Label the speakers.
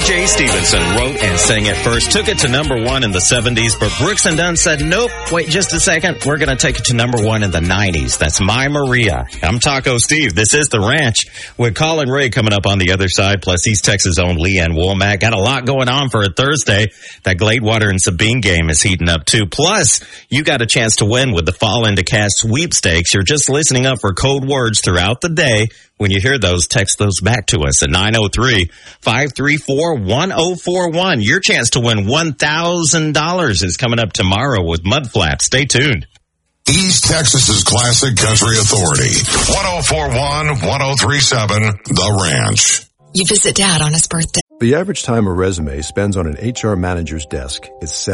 Speaker 1: Jay Stevenson wrote and sang it first, took it to number one in the 70s, but Brooks and Dunn said, nope, wait just a second, we're going to take it to number one in the 90s. That's My Maria. I'm Taco Steve. This is The Ranch with Colin Ray coming up on the other side, plus East Texas' own Leanne Womack. Got a lot going on for a Thursday. That Gladewater and Sabine game is heating up too. Plus, you got a chance to win with the Fall Into Cash sweepstakes. You're just listening up for code words throughout the day. When you hear those, text those back to us at 903-534-1041. Your chance to win $1,000 is coming up tomorrow with Mudflap. Stay tuned.
Speaker 2: East Texas's Classic Country Authority. 1041, 1037, The Ranch.
Speaker 3: You visit Dad on his birthday.
Speaker 4: The average time a resume spends on an HR manager's desk is